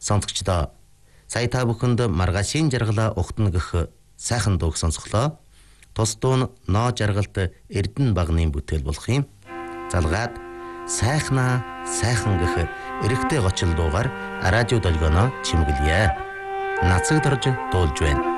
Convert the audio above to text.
Сонсогчдоо сая та бүхэнд маргаашийн жаргалаа ухтна гэх сайхан дууг сонсголоо. Тус дуу нь ноо жаргалт Эрдэнэ багны бүтээл болох юм. Залгаад сайхнаа сайхан гэх эрэгтэй гочил дуугаар радио долгионоо чимэглэе. Нацагдорж дуулж байна.